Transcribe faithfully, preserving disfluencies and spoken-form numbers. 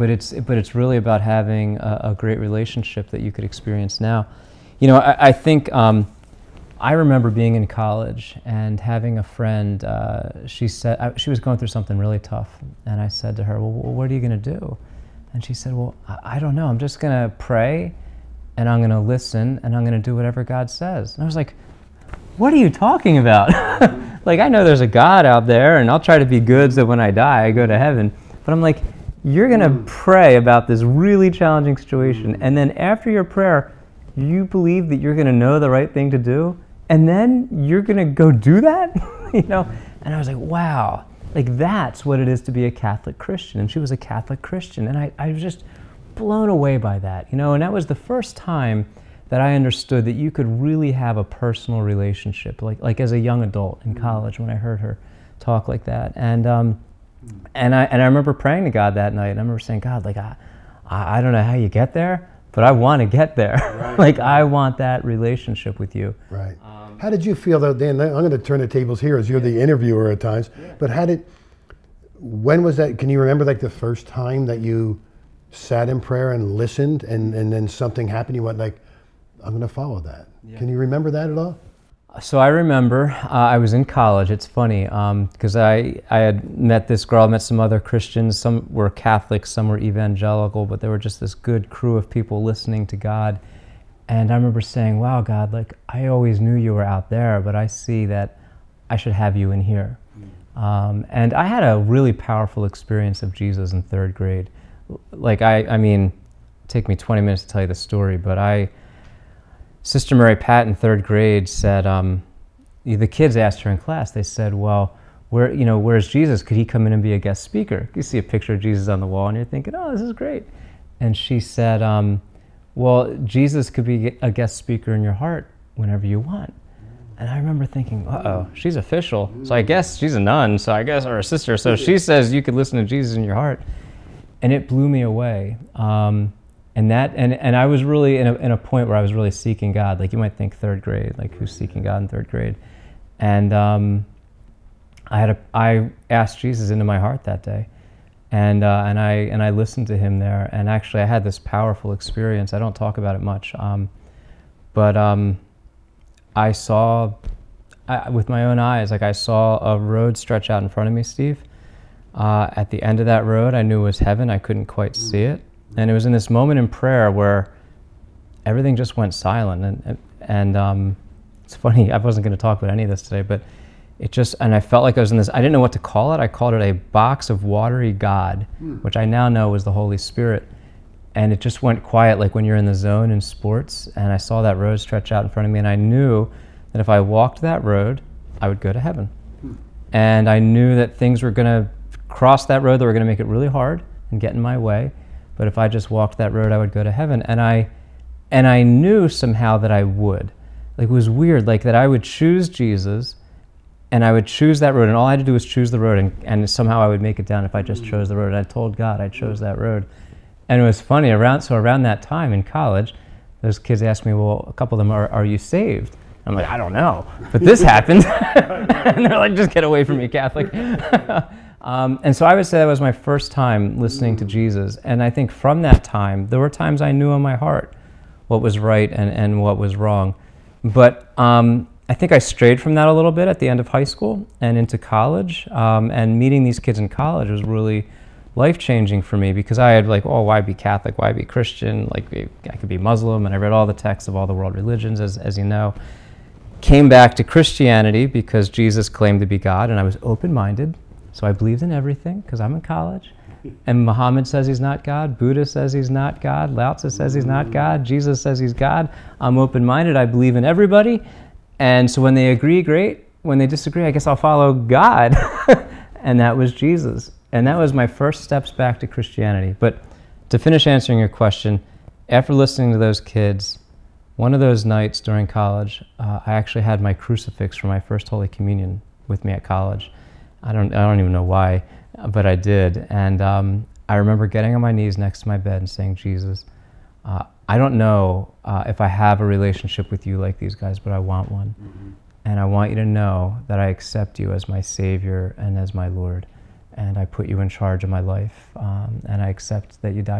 but it's but it's really about having a, a great relationship that you could experience now. You know, I, I think um, I remember being in college and having a friend. Uh, she said I, she was going through something really tough, and I said to her, "Well, what are you going to do?" And she said, "Well, I, I don't know. I'm just going to pray, and I'm going to listen, and I'm going to do whatever God says." And I was like, "What are you talking about?" Like, I know there's a God out there, and I'll try to be good so when I die, I go to heaven. But I'm like, you're going to pray about this really challenging situation, and then after your prayer, you believe that you're going to know the right thing to do, and then you're going to go do that? You know? And I was like, wow, like that's what it is to be a Catholic Christian. And she was a Catholic Christian, and I, I was just blown away by that, you know? And that was the first time that I understood that you could really have a personal relationship, like like as a young adult in college when I heard her talk like that. And um, and I and I remember praying to God that night, and I remember saying, God, like I, I don't know how you get there, but I want to get there. Right. Like I want that relationship with you. Right. Um, how did you feel though, Dan? I'm going to turn the tables here as you're yeah. the interviewer at times. Yeah. But how did, when was that? Can you remember like the first time that you sat in prayer and listened, and and then something happened? You went like, I'm going to follow that. Yeah. Can you remember that at all? So I remember uh, I was in college. It's funny because um, I, I had met this girl, I met some other Christians. Some were Catholic, some were evangelical, but there were just this good crew of people listening to God. And I remember saying, wow, God, like I always knew you were out there, but I see that I should have you in here. Mm. Um, and I had a really powerful experience of Jesus in third grade. Like I, I mean, take me twenty minutes to tell you the story, but I, Sister Mary Pat in third grade said, um, the kids asked her in class, they said, well, where, you know, where's Jesus? Could he come in and be a guest speaker? You see a picture of Jesus on the wall and you're thinking, oh, this is great. And she said, um, well, Jesus could be a guest speaker in your heart whenever you want. And I remember thinking, uh-oh, she's official. So I guess she's a nun, so I guess, or a sister. So she says you could listen to Jesus in your heart. And it blew me away. Um, And that, and, and I was really in a, in a point where I was really seeking God. Like you might think third grade, like who's seeking God in third grade? And um, I had a, I asked Jesus into my heart that day, and uh, and I and I listened to him there. And actually, I had this powerful experience. I don't talk about it much, um, but um, I saw, I, with my own eyes, like I saw a road stretch out in front of me, Steve. Uh, at the end of that road, I knew it was heaven. I couldn't quite see it. And it was in this moment in prayer where everything just went silent. And, and um, it's funny, I wasn't going to talk about any of this today, but it just, and I felt like I was in this, I didn't know what to call it. I called it a box of watery God, mm. which I now know was the Holy Spirit. And it just went quiet, like when you're in the zone in sports. And I saw that road stretch out in front of me, and I knew that if I walked that road, I would go to heaven. Mm. And I knew that things were going to cross that road that were going to make it really hard and get in my way. But if I just walked that road, I would go to heaven. And I and I knew somehow that I would. Like it was weird, like that I would choose Jesus and I would choose that road, and all I had to do was choose the road, and, and somehow I would make it down if I just chose the road. And I told God I chose that road. And it was funny, around so around that time in college, those kids asked me, well, a couple of them, are, are you saved? I'm like, I don't know. But this happened. And they're like, just get away from me, Catholic. Um, and so I would say that was my first time listening to Jesus. And I think from that time, there were times I knew in my heart what was right and, and what was wrong. But um, I think I strayed from that a little bit at the end of high school and into college. Um, and meeting these kids in college was really life-changing for me, because I had like, oh, why be Catholic? Why be Christian? Like I could be Muslim. And I read all the texts of all the world religions, as, as you know. Came back to Christianity because Jesus claimed to be God, and I was open-minded. So I believed in everything because I'm in college. And Muhammad says he's not God. Buddha says he's not God. Lao Tzu says he's not God. Jesus says he's God. I'm open-minded. I believe in everybody. And so when they agree, great. When they disagree, I guess I'll follow God. And that was Jesus. And that was my first steps back to Christianity. But to finish answering your question, after listening to those kids, one of those nights during college, uh, I actually had my crucifix for my first Holy Communion with me at college. I don't, I don't even know why, but I did. And um, I remember getting on my knees next to my bed and saying, Jesus, uh, I don't know uh, if I have a relationship with you like these guys, but I want one. Mm-hmm. And I want you to know that I accept you as my Savior and as my Lord. and I put you in charge of my life, um, and I accept that you died